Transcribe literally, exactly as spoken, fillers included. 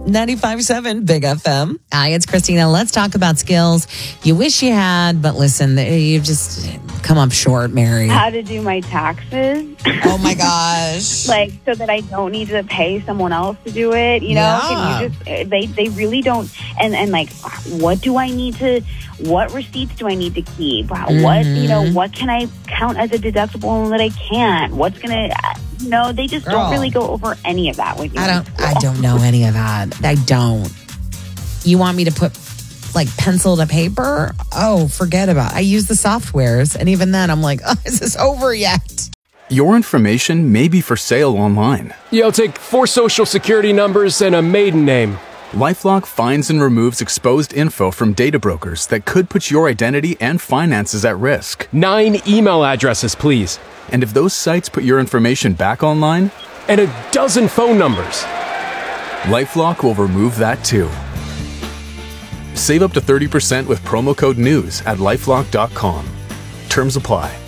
ninety-five point seven Big F M. Hi, it's Christina. Let's talk about skills you wish you had, but listen, you've just come up short, Mary. How to do my taxes. Oh my gosh. Like, so that I don't need to pay someone else to do it, you know? Yeah. Can you just, they, they really don't, and, and like, what do I need to, what receipts do I need to keep? Mm-hmm. What, you know, what can I count as a deductible and that I can't? What's going to, you know, they just Girl. don't really go over any of that with you. I don't I don't know any of that. I don't. You want me to put like pencil to paper? Oh, forget about it. I use the softwares, and even then I'm like, oh, is this over yet? Your information may be for sale online. Yeah, I'll take four social security numbers and a maiden name. LifeLock finds and removes exposed info from data brokers that could put your identity and finances at risk. Nine email addresses, please. And if those sites put your information back online, And a dozen phone numbers. LifeLock will remove that too. Save up to thirty percent with promo code NEWS at lifelock dot com. Terms apply.